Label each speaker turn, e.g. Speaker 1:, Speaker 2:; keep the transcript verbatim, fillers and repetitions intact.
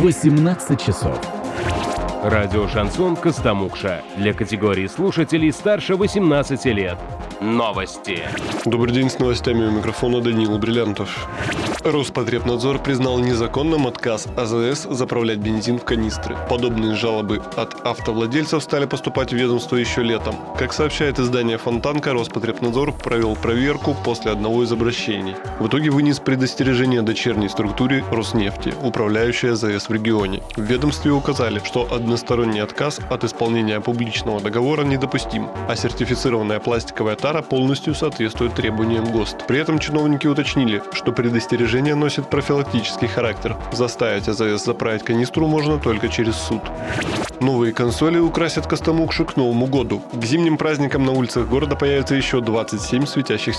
Speaker 1: восемнадцать часов.
Speaker 2: Радио «Шансон» Костомукша. Для категории слушателей старше восемнадцати лет. Новости.
Speaker 3: Добрый день, с новостями у микрофона Даниил Бриллиантов. Роспотребнадзор признал незаконным отказ АЗС заправлять бензин в канистры. Подобные жалобы от автовладельцев стали поступать в ведомство еще летом. Как сообщает издание «Фонтанка», Роспотребнадзор провел проверку после одного из обращений. В итоге вынес предостережение дочерней структуре Роснефти, управляющей АЗС в регионе. В ведомстве указали, что односторонний отказ от исполнения публичного договора недопустим, а сертифицированная пластиковая тара полностью соответствует требованиям ГОСТ. При этом чиновники уточнили, что предостережение носит профилактический характер. Заставить АЗС заправить канистру можно только через суд. Новые консоли украсят Костомукшу к Новому году. К зимним праздникам на улицах города появится еще двадцать семь светящихся